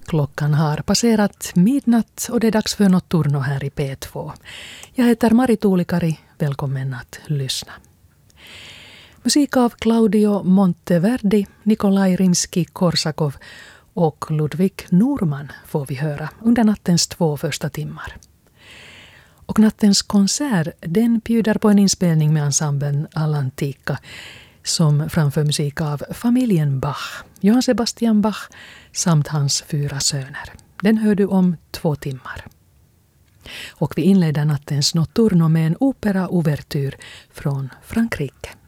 Klockan har passerat midnatt och det är dags för Notturno här i P2. Jag heter Mari Tuulikari, välkommen att lyssna. Musik av Claudio Monteverdi, Nikolaj Rimski-Korsakov och Ludwig Norman får vi höra under nattens 2 första timmar. Och nattens konsert, den bjuder på en inspelning med ensemblen All'Antica som framför musik av familjen Bach, Johann Sebastian Bach samt hans 4 söner. Den hör du om 2 timmar. Och vi inleder nattens Notturno med en opera-ouvertyr från Frankrike.